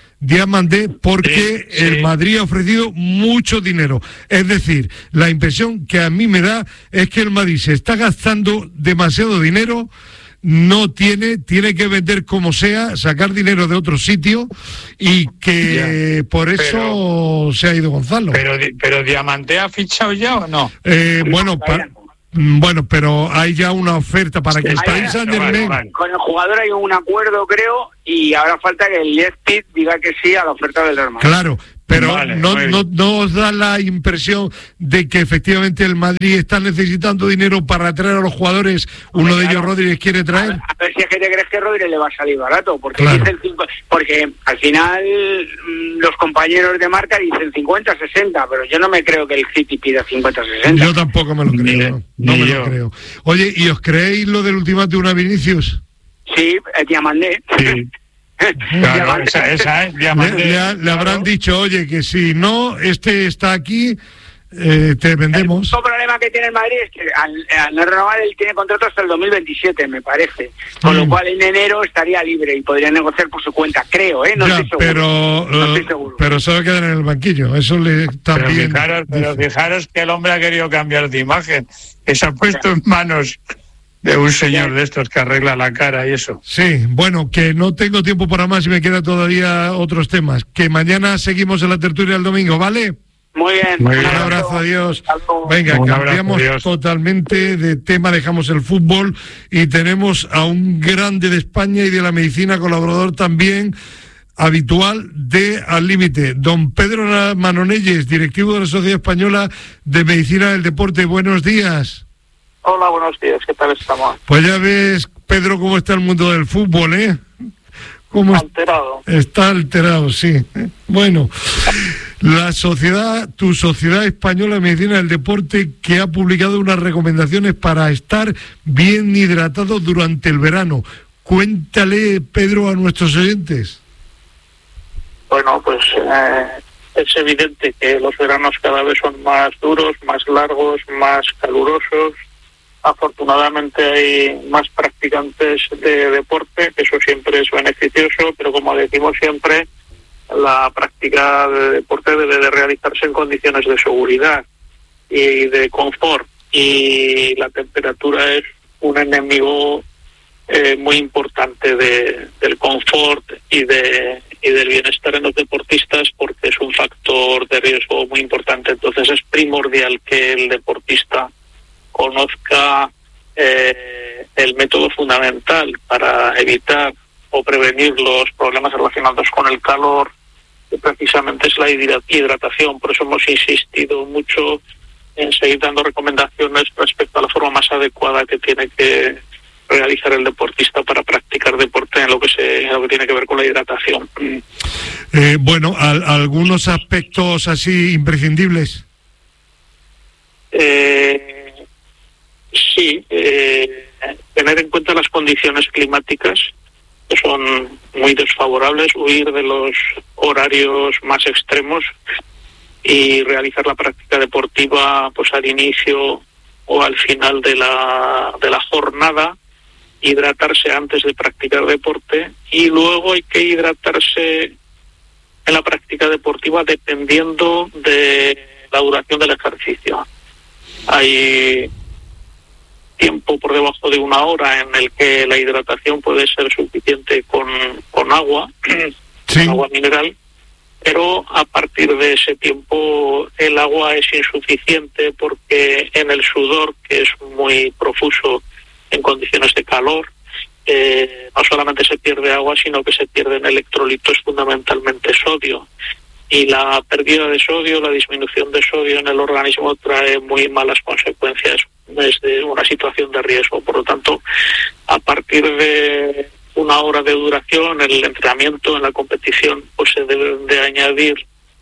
Speaker 2: porque el Madrid ha ofrecido mucho dinero. Es decir, la impresión que a mí me da es que el Madrid se está gastando demasiado dinero, tiene que vender como sea, sacar dinero de otro sitio, y que por eso se ha ido Gonzalo.
Speaker 1: Pero Diamandé ha fichado ya ¿o no?
Speaker 2: Bueno, pero hay ya una oferta para que el Paris Saint-Germain...
Speaker 3: Con el jugador hay un acuerdo, creo, y ahora falta que el Leipzig diga que sí a la oferta del Real Madrid.
Speaker 2: Claro, pero no os da la impresión de que efectivamente el Madrid está necesitando dinero para traer a los jugadores. Uno de ellos, Rodríguez, quiere traer.
Speaker 3: A ver si es que te crees que Rodríguez le va a salir barato, porque
Speaker 2: claro.
Speaker 3: Porque al final los compañeros de marca dicen 50-60, pero yo no me creo que el City pida 50-60.
Speaker 2: Yo tampoco me lo creo. No me lo creo. Oye, ¿y os creéis lo del ultimátum a Vinicius?
Speaker 3: Sí, Diamandé.
Speaker 1: Sí. Claro, esa es Diamandé.
Speaker 2: Le habrán dicho, oye, que si no, está aquí, te vendemos.
Speaker 3: El único problema que tiene el Madrid es que al no renovar, él tiene contrato hasta el 2027, me parece. Con lo cual en enero estaría libre y podría negociar por su cuenta, creo, ¿eh? No estoy seguro. No estoy seguro.
Speaker 2: Pero se va a quedar en el banquillo, eso le también...
Speaker 1: Pero fijaros que el hombre ha querido cambiar de imagen, que se ha puesto en manos de un señor de estos que arregla la cara y eso.
Speaker 2: Sí, bueno, que no tengo tiempo para más y me quedan todavía otros temas. Que mañana seguimos en la tertulia el domingo, ¿vale?
Speaker 3: Muy bien.
Speaker 2: Un abrazo, adiós. Venga, cambiamos totalmente de tema, dejamos el fútbol y tenemos a un grande de España y de la medicina, colaborador también habitual de Al Límite, don Pedro Manonelles, directivo de la Sociedad Española de Medicina del Deporte. Buenos días.
Speaker 5: Hola, buenos días, ¿qué tal estamos?
Speaker 2: Pues ya ves, Pedro, cómo está el mundo del fútbol, ¿eh?
Speaker 5: Alterado.
Speaker 2: Está alterado, sí. Bueno, tu Sociedad Española de Medicina del Deporte, que ha publicado unas recomendaciones para estar bien hidratados durante el verano. Cuéntale, Pedro, a nuestros oyentes.
Speaker 5: Bueno, pues es evidente que los veranos cada vez son más duros, más largos, más calurosos. Afortunadamente hay más practicantes de deporte, que eso siempre es beneficioso, pero como decimos siempre, la práctica de deporte debe de realizarse en condiciones de seguridad y de confort, y la temperatura es un enemigo muy importante del confort y del bienestar en los deportistas, porque es un factor de riesgo muy importante. Entonces es primordial que el deportista conozca el método fundamental para evitar o prevenir los problemas relacionados con el calor, que precisamente es la hidratación. Por eso hemos insistido mucho en seguir dando recomendaciones respecto a la forma más adecuada que tiene que realizar el deportista para practicar deporte en lo que tiene que ver con la hidratación.
Speaker 2: Bueno, algunos aspectos así imprescindibles.
Speaker 5: Sí, tener en cuenta las condiciones climáticas, que son muy desfavorables, huir de los horarios más extremos y realizar la práctica deportiva pues al inicio o al final de la jornada, hidratarse antes de practicar deporte, y luego hay que hidratarse en la práctica deportiva dependiendo de la duración del ejercicio. Hay tiempo por debajo de 1 hora en el que la hidratación puede ser suficiente con agua,
Speaker 2: sí,
Speaker 5: con agua mineral, pero a partir de ese tiempo el agua es insuficiente, porque en el sudor, que es muy profuso en condiciones de calor, no solamente se pierde agua, sino que se pierden electrolitos, fundamentalmente sodio. Y la pérdida de sodio, la disminución de sodio en el organismo trae muy malas consecuencias desde una situación de riesgo. Por lo tanto, a partir de 1 hora de duración, el entrenamiento, en la competición, pues se deben de añadir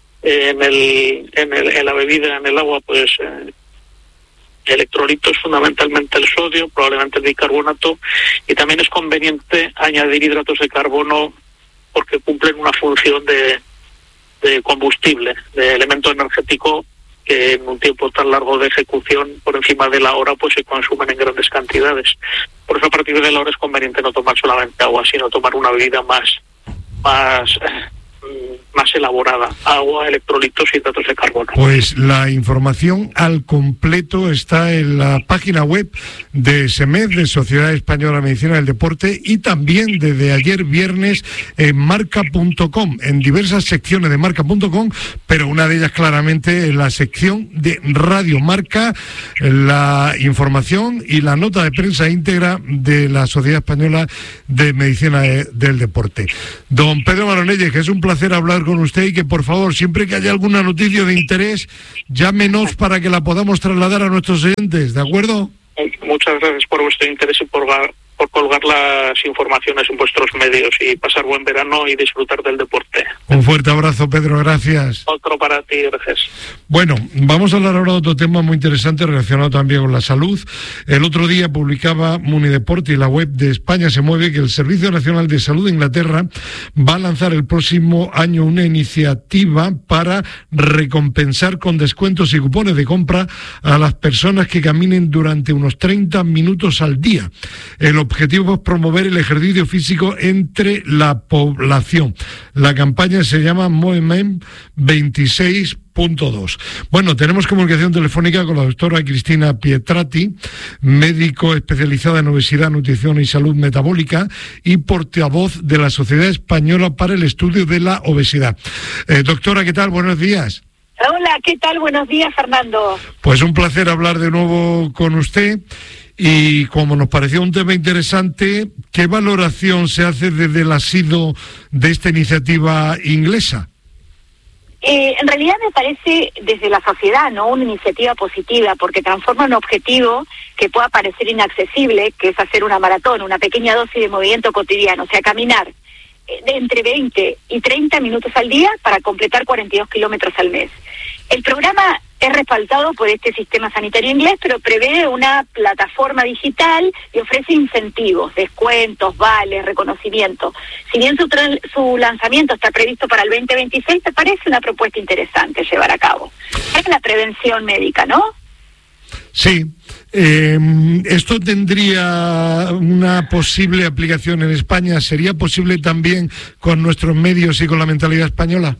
Speaker 5: en la bebida, en el agua, pues electrolitos, fundamentalmente el sodio, probablemente el bicarbonato, y también es conveniente añadir hidratos de carbono porque cumplen una función de combustible, de elemento energético que en un tiempo tan largo de ejecución, por encima de la hora, pues se consumen en grandes cantidades. Por eso a partir de la hora es conveniente no tomar solamente agua, sino tomar una bebida más elaborada, agua, electrolitos y hidratos de carbono.
Speaker 2: Pues la información al completo está en la página web de SEMED, de Sociedad Española de Medicina del Deporte, y también desde ayer viernes en marca.com, en diversas secciones de marca.com, pero una de ellas claramente en la sección de Radio Marca, la información y la nota de prensa íntegra de la Sociedad Española de Medicina del Deporte. Don Pedro Maronelles, que es un placer hablar con usted y que por favor, siempre que haya alguna noticia de interés, llámenos para que la podamos trasladar a nuestros oyentes, ¿de acuerdo?
Speaker 5: Muchas gracias por vuestro interés y por colgar las informaciones en vuestros medios, y pasar buen verano y disfrutar del deporte.
Speaker 2: Un fuerte abrazo, Pedro, gracias.
Speaker 5: Otro para ti, gracias.
Speaker 2: Bueno, vamos a hablar ahora de otro tema muy interesante relacionado también con la salud. El otro día publicaba Munideporte y la web de España se mueve que el Servicio Nacional de Salud de Inglaterra va a lanzar el próximo año una iniciativa para recompensar con descuentos y cupones de compra a las personas que caminen durante unos 30 minutos al día. El objetivo es promover el ejercicio físico entre la población. La campaña se llama Movement 26.2. Bueno, tenemos comunicación telefónica con la doctora Cristina Pietrati, médico especializada en obesidad, nutrición y salud metabólica y portavoz de la Sociedad Española para el Estudio de la Obesidad. Doctora, ¿qué tal? Buenos días.
Speaker 6: Hola, ¿qué tal? Buenos días, Fernando.
Speaker 2: Pues un placer hablar de nuevo con usted. Y como nos pareció un tema interesante, ¿qué valoración se hace desde el asilo de esta iniciativa inglesa?
Speaker 6: En realidad me parece desde la sociedad, ¿no?, una iniciativa positiva, porque transforma un objetivo que pueda parecer inaccesible, que es hacer una maratón, una pequeña dosis de movimiento cotidiano, o sea, caminar de entre 20 y 30 minutos al día para completar 42 kilómetros al mes. El programa es respaldado por este sistema sanitario inglés, pero prevé una plataforma digital y ofrece incentivos, descuentos, vales, reconocimiento. Si bien su lanzamiento está previsto para el 2026, me parece una propuesta interesante llevar a cabo. Es la prevención médica, ¿no?
Speaker 2: Sí. ¿Esto tendría una posible aplicación en España? ¿Sería posible también con nuestros medios y con la mentalidad española?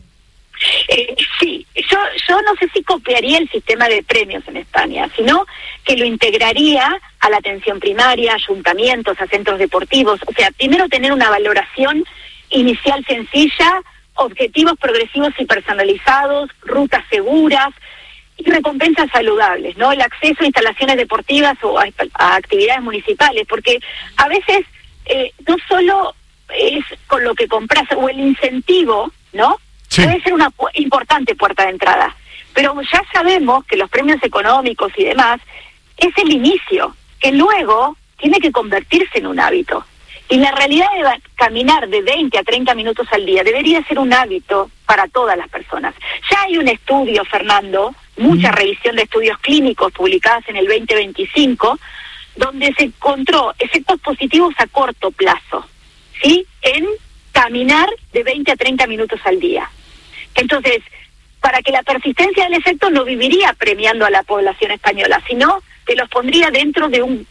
Speaker 6: Sí, yo no sé si copiaría el sistema de premios en España, sino que lo integraría a la atención primaria, a ayuntamientos, a centros deportivos. O sea, primero tener una valoración inicial sencilla, objetivos progresivos y personalizados, rutas seguras y recompensas saludables, ¿no? El acceso a instalaciones deportivas o a actividades municipales, porque a veces no solo es con lo que compras o el incentivo, ¿no? Sí. Puede ser una importante puerta de entrada, pero ya sabemos que los premios económicos y demás es el inicio, que luego tiene que convertirse en un hábito. Y la realidad de caminar de 20 a 30 minutos al día debería ser un hábito para todas las personas. Ya hay un estudio, Fernando, mucha revisión de estudios clínicos publicadas en el 2025, donde se encontró efectos positivos a corto plazo, ¿sí?, en caminar de 20 a 30 minutos al día. Entonces, para que la persistencia del efecto no viviría premiando a la población española, sino que los pondría dentro de un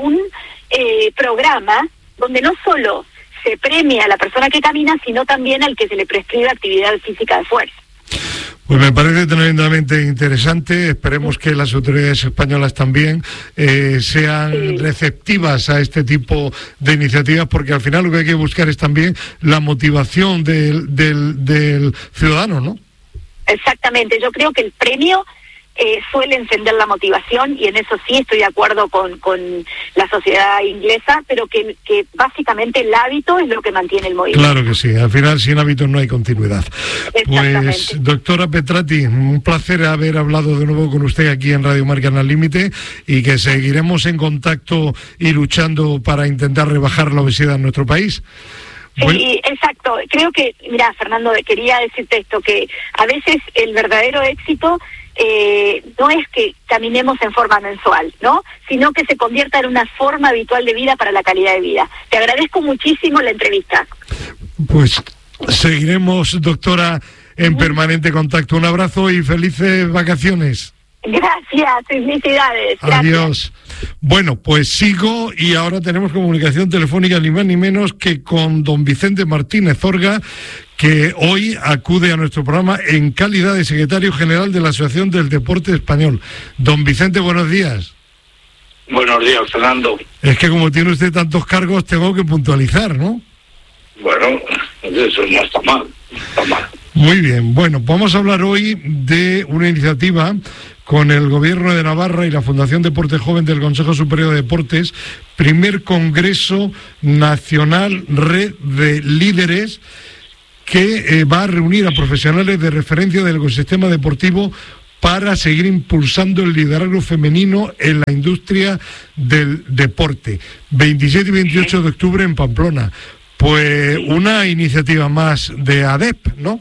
Speaker 6: programa donde no solo se premia a la persona que camina, sino también al que se le prescribe actividad física de fuerza.
Speaker 2: Pues me parece tremendamente interesante. Esperemos que las autoridades españolas también sean receptivas a este tipo de iniciativas, porque al final lo que hay que buscar es también la motivación del ciudadano, ¿no?
Speaker 6: Exactamente. Yo creo que el premio suele encender la motivación, y en eso sí estoy de acuerdo con la sociedad inglesa, pero que básicamente el hábito es lo que mantiene el movimiento.
Speaker 2: Claro que sí, al final sin hábitos no hay continuidad. Pues, doctora Petrati, un placer haber hablado de nuevo con usted aquí en Radio Marca Al Límite, y que seguiremos en contacto y luchando para intentar rebajar la obesidad en nuestro país.
Speaker 6: Sí, exacto. Creo que, mira, Fernando, quería decirte esto, que a veces el verdadero éxito no es que caminemos en forma mensual, ¿no? Sino que se convierta en una forma habitual de vida para la calidad de vida. Te agradezco muchísimo la entrevista.
Speaker 2: Pues seguiremos, doctora, en permanente contacto. Un abrazo y felices vacaciones.
Speaker 6: Gracias, felicidades.
Speaker 2: Adiós. Gracias. Bueno, pues sigo, y ahora tenemos comunicación telefónica ni más ni menos que con don Vicente Martínez Orga, que hoy acude a nuestro programa en calidad de secretario general de la Asociación del Deporte Español. Don Vicente, buenos días.
Speaker 7: Buenos días, Fernando.
Speaker 2: Es que como tiene usted tantos cargos, tengo que puntualizar, ¿no?
Speaker 7: Bueno, eso no está mal,
Speaker 2: Muy bien, bueno, vamos a hablar hoy de una iniciativa con el Gobierno de Navarra y la Fundación Deporte Joven del Consejo Superior de Deportes, primer Congreso Nacional Red de Líderes, que va a reunir a profesionales de referencia del ecosistema deportivo para seguir impulsando el liderazgo femenino en la industria del deporte. 27 y 28 de octubre en Pamplona. Pues una iniciativa más de ADEP, ¿no?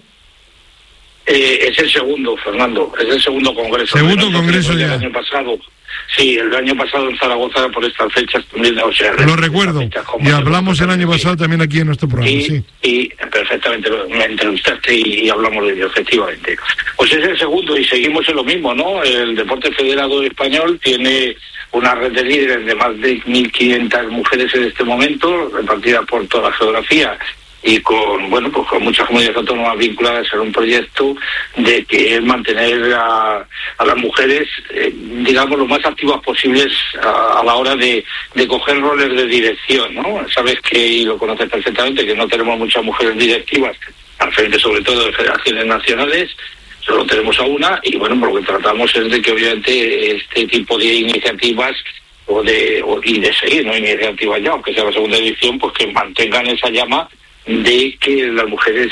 Speaker 7: Es el segundo, Fernando, es el segundo congreso.
Speaker 2: Segundo congreso ya.
Speaker 7: El año pasado, sí, el año pasado en Zaragoza por estas fechas también, o sea...
Speaker 2: Lo recuerdo, y hablamos el año pasado también aquí en nuestro programa,
Speaker 7: y perfectamente, me entrevistaste y hablamos de ello, efectivamente. Pues es el segundo y seguimos en lo mismo, ¿no? El Deporte Federado Español tiene una red de líderes de más de 1.500 mujeres en este momento, repartidas por toda la geografía, y con muchas comunidades autónomas vinculadas a un proyecto de que es mantener a las mujeres, digamos, lo más activas posibles a la hora de coger roles de dirección, ¿no? Sabes que, y lo conoces perfectamente, que no tenemos muchas mujeres directivas, al frente sobre todo de federaciones nacionales, solo tenemos a una, y bueno, por lo que tratamos es de que obviamente este tipo de iniciativas y de seguir, ¿no? Iniciativas ya, aunque sea la segunda edición, pues que mantengan esa llama de que las mujeres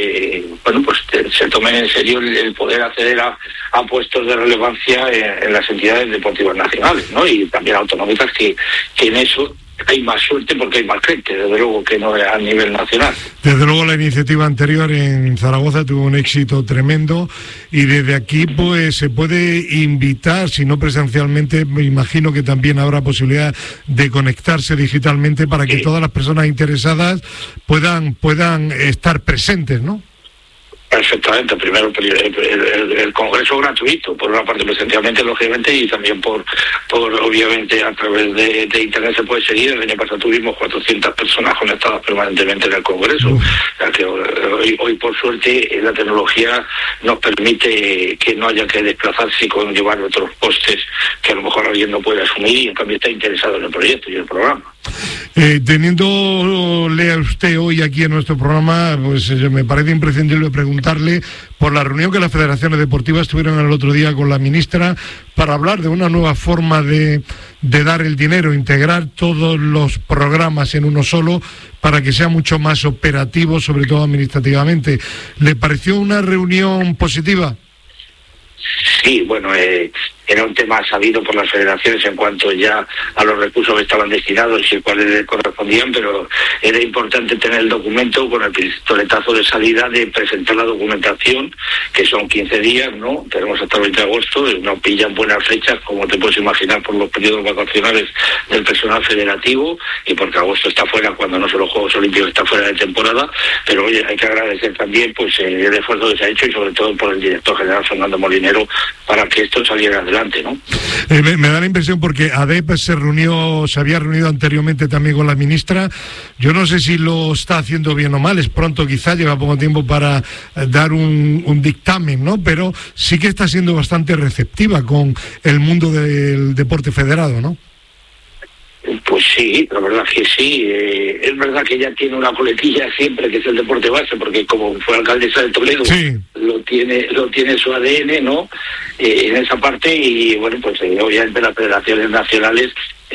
Speaker 7: se tomen en serio el poder acceder a puestos de relevancia en las entidades deportivas nacionales, ¿no? Y también autonómicas, que en eso hay más suerte porque hay más gente, desde luego, que no a nivel nacional.
Speaker 2: Desde luego la iniciativa anterior en Zaragoza tuvo un éxito tremendo, y desde aquí pues se puede invitar, si no presencialmente, me imagino que también habrá posibilidad de conectarse digitalmente para que todas las personas interesadas puedan estar presentes, ¿no?
Speaker 7: Perfectamente. Primero el congreso gratuito, por una parte presencialmente, lógicamente, y también por obviamente a través de internet se puede seguir. El año pasado tuvimos 400 personas conectadas permanentemente en el congreso. O sea que hoy por suerte la tecnología nos permite que no haya que desplazarse y conllevar otros costes que a lo mejor alguien no puede asumir, y en cambio está interesado en el proyecto y el programa.
Speaker 2: Teniéndole a usted hoy aquí en nuestro programa, pues me parece imprescindible preguntarle por la reunión que las federaciones deportivas tuvieron el otro día con la ministra para hablar de una nueva forma de dar el dinero, integrar todos los programas en uno solo para que sea mucho más operativo, sobre todo administrativamente. ¿Le pareció una reunión positiva?
Speaker 7: Sí, bueno, era un tema sabido por las federaciones en cuanto ya a los recursos que estaban destinados y cuáles le correspondían, pero era importante tener el documento con el pistoletazo de salida de presentar la documentación, que son 15 días, ¿no? Tenemos hasta el 20 de agosto, nos pillan buenas fechas, como te puedes imaginar, por los periodos vacacionales del personal federativo, y porque agosto está fuera, cuando no son los Juegos Olímpicos, está fuera de temporada, pero oye, hay que agradecer también pues el esfuerzo que se ha hecho, y sobre todo por el director general Fernando Molinero, para que esto saliera adelante, ¿no?
Speaker 2: Me da la impresión, porque ADEP se había reunido anteriormente también con la ministra. Yo no sé si lo está haciendo bien o mal, es pronto quizá, lleva poco tiempo para dar un dictamen, ¿no? Pero sí que está siendo bastante receptiva con el mundo del deporte federado, ¿no?
Speaker 7: Pues Pues sí, la verdad que sí. Es verdad que ella tiene una coletilla siempre, que es el deporte base, porque como fue alcaldesa de Toledo, sí, lo tiene su ADN, ¿no? En esa parte, y bueno, pues obviamente las federaciones nacionales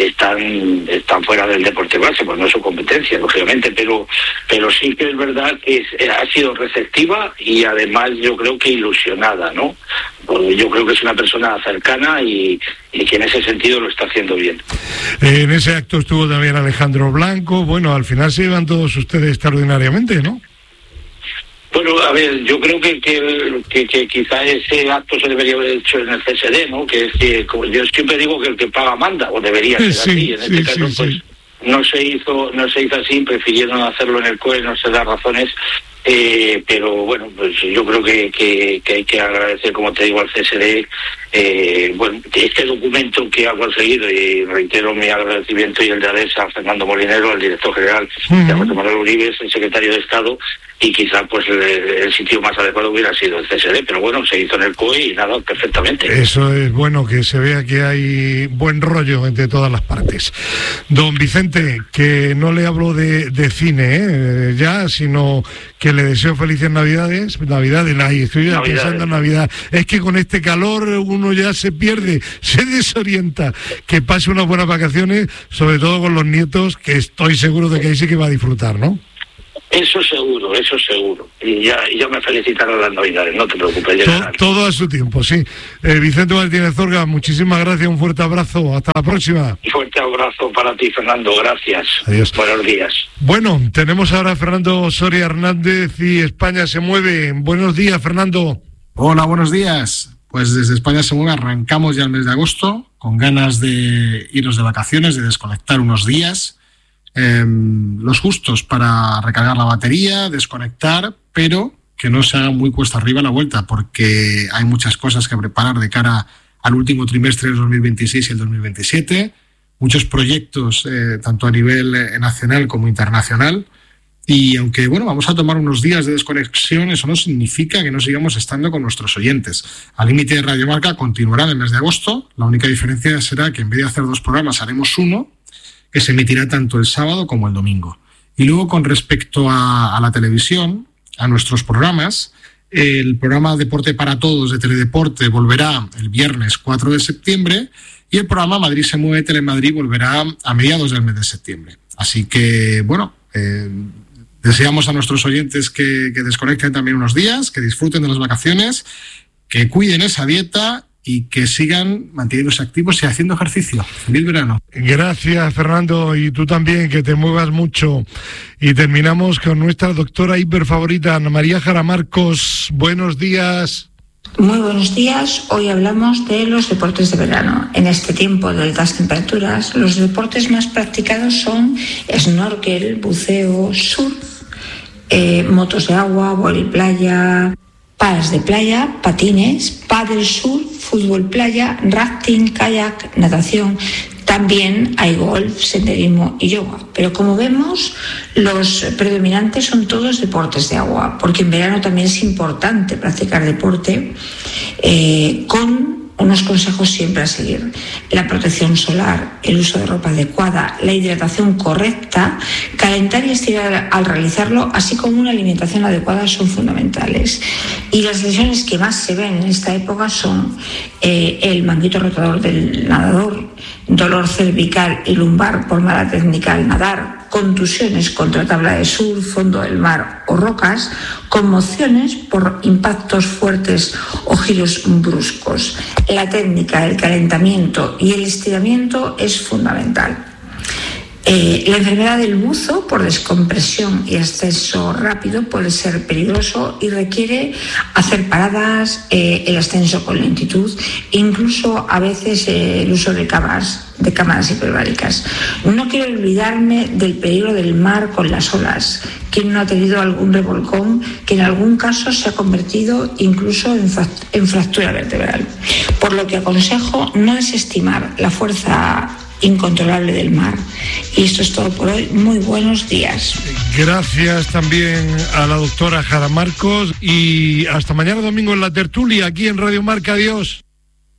Speaker 7: están fuera del deporte base, pues no es su competencia, lógicamente, pero sí que es verdad que ha sido receptiva y además yo creo que ilusionada, ¿no? Porque yo creo que es una persona cercana y que en ese sentido lo está haciendo bien.
Speaker 2: En ese acto estuvo también Alejandro Blanco. Bueno, al final se llevan todos ustedes extraordinariamente, ¿no?
Speaker 7: Bueno, a ver, yo creo que quizá ese acto se debería haber hecho en el CSD, ¿no? Que es que, como yo siempre digo, que el que paga manda, o debería ser así. En este caso, pues no se hizo así, prefirieron hacerlo en el COE, no sé las razones. Pero bueno, pues yo creo que hay que agradecer, como te digo, al CSD, bueno, este documento que ha conseguido, y reitero mi agradecimiento y el de ADESA a Fernando Molinero, el director general, de José Manuel Uribe, el secretario de Estado, y quizá pues el sitio más adecuado hubiera sido el CSD, pero bueno, se hizo en el COE y nada, perfectamente.
Speaker 2: Eso es bueno, que se vea que hay buen rollo entre todas las partes. Don Vicente, que no le hablo de cine ya, sino que le deseo felices Navidades, ahí estoy ya pensando en Navidad. Es que con este calor uno ya se pierde, se desorienta. Que pase unas buenas vacaciones, sobre todo con los nietos, que estoy seguro de que ahí sí que va a disfrutar, ¿no?
Speaker 7: Eso seguro. Y ya me felicitarán las Navidades, no te preocupes.
Speaker 2: Todo a su tiempo, sí. Vicente Martínez Zorga, muchísimas gracias, un fuerte abrazo. Hasta la próxima.
Speaker 7: Un fuerte abrazo para ti, Fernando. Gracias.
Speaker 2: Adiós.
Speaker 7: Buenos días.
Speaker 2: Bueno, tenemos ahora a Fernando Soria Hernández y España se mueve. Buenos días, Fernando.
Speaker 8: Hola, buenos días. Pues desde España se mueve arrancamos ya el mes de agosto, con ganas de irnos de vacaciones, de desconectar unos días. Los justos para recargar la batería, desconectar, pero que no se haga muy cuesta arriba la vuelta, porque hay muchas cosas que preparar de cara al último trimestre del 2026 y el 2027, muchos proyectos tanto a nivel nacional como internacional, y aunque bueno, vamos a tomar unos días de desconexión, eso no significa que no sigamos estando con nuestros oyentes. Al límite de Radio Marca continuará en el mes de agosto, la única diferencia será que en vez de hacer 2 programas haremos uno, que se emitirá tanto el sábado como el domingo. Y luego, con respecto a la televisión, a nuestros programas, el programa Deporte para Todos de Teledeporte volverá el viernes 4 de septiembre y el programa Madrid se mueve Telemadrid volverá a mediados del mes de septiembre. Así que, bueno, deseamos a nuestros oyentes que desconecten también unos días, que disfruten de las vacaciones, que cuiden esa dieta y que sigan manteniéndose activos y haciendo ejercicio. ¡Feliz verano!
Speaker 2: Gracias, Fernando, y tú también, que te muevas mucho. Y terminamos con nuestra doctora hiperfavorita, Ana María Jara Marcos. Buenos días.
Speaker 9: Muy buenos días. Hoy hablamos de los deportes de verano. En este tiempo de altas temperaturas, los deportes más practicados son snorkel, buceo, surf, motos de agua, vóley playa, palas de playa, patines, pádel surf, fútbol playa, rafting, kayak, natación. También hay golf, senderismo y yoga. Pero como vemos, los predominantes son todos deportes de agua, porque en verano también es importante practicar deporte con unos consejos siempre a seguir: la protección solar, el uso de ropa adecuada, la hidratación correcta, calentar y estirar al realizarlo, así como una alimentación adecuada son fundamentales. Y las lesiones que más se ven en esta época son el manguito rotador del nadador, dolor cervical y lumbar por mala técnica al nadar, contusiones contra tabla de surf, fondo del mar o rocas, conmociones por impactos fuertes o giros bruscos. La técnica, el calentamiento y el estiramiento es fundamental. La enfermedad del buzo por descompresión y ascenso rápido puede ser peligroso y requiere hacer paradas, el ascenso con lentitud e incluso a veces el uso de cámaras hiperbáricas. No quiero olvidarme del peligro del mar con las olas. ¿Quién no ha tenido algún revolcón que en algún caso se ha convertido incluso en fractura vertebral? Por lo que aconsejo no desestimar la fuerza incontrolable del mar. Y esto es todo por hoy. Muy buenos días.
Speaker 2: Gracias también a la doctora Jara Marcos y hasta mañana domingo en la tertulia aquí en Radio Marca. Adiós.